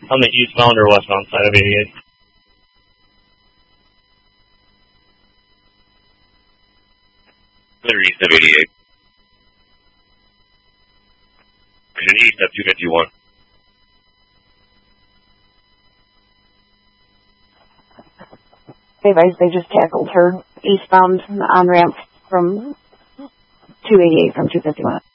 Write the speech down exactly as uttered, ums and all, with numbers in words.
On the eastbound or westbound side of eighty-eight? Clear east of eighty-eight. Vision east of two fifty-one. They advised they just tackled her eastbound on-ramp from two eighty-eight from two fifty-one.